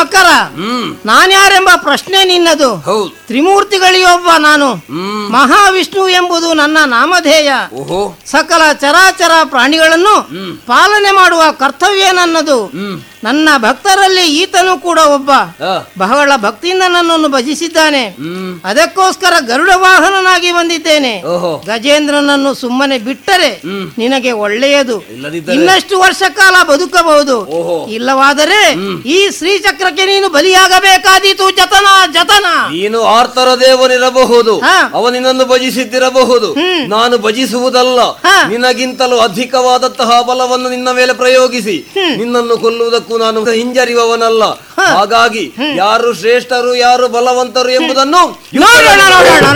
ಮಕರ, ನಾನ್ಯಾರೆಂಬ ಪ್ರಶ್ನೆ ನಿನ್ನದು. ತ್ರಿಮೂರ್ತಿಗಳಿಗೊಬ್ಬ ನಾನು, ಮಹಾವಿಷ್ಣು ಎಂಬುದು ನನ್ನ ನಾಮಧೇಯ. ಸಕಲ ಚರಾಚರ ಪ್ರಾಣಿಗಳನ್ನು ಪಾಲನೆ ಮಾಡುವ ಕರ್ತವ್ಯ ನನ್ನದು. ನನ್ನ ಭಕ್ತರಲ್ಲಿ ಈತನು ಕೂಡ ಒಬ್ಬ. ಬಹಳ ಭಕ್ತಿಯಿಂದ ನನ್ನನ್ನು ಭಜಿಸಿದ್ದಾನೆ. ಅದಕ್ಕೋಸ್ಕರ ಗರುಡ ವಾಹನನಾಗಿ ಬಂದಿದ್ದೇನೆ. ಗಜೇಂದ್ರನನ್ನು ಸುಮ್ಮನೆ ಬಿಟ್ಟರೆ ನಿನಗೆ ಒಳ್ಳೆಯದು. ಇನ್ನಷ್ಟು ವರ್ಷ ಕಾಲ ಬದುಕಬಹುದು. ಇಲ್ಲವಾದರೆ ಈ ಶ್ರೀಚಕ್ರಕ್ಕೆ ನೀನು ಬಲಿಯಾಗಬೇಕಾದೀತು. ಜತನ ಜತನ. ನೀನು ಆರ್ತರ ದೇವನಿರಬಹುದು, ಅವನಿನನ್ನು ಭಜಿಸಿದ್ದಿರಬಹುದು. ನಾನು ಭಜಿಸುವುದಲ್ಲ, ನಿನಗಿಂತಲೂ ಅಧಿಕವಾದಂತಹ ಬಲವನ್ನು ನಿನ್ನ ಮೇಲೆ ಪ್ರಯೋಗಿಸಿ ನಿನ್ನನ್ನು ಕೊಲ್ಲುವುದಕ್ಕೂ ನಾನು ಹಿಂಜರಿಯುವವನಲ್ಲ. ಹಾಗಾಗಿ ಯಾರು ಶ್ರೇಷ್ಠರು ಯಾರು ಬಲವಂತರು ಎಂಬುದನ್ನು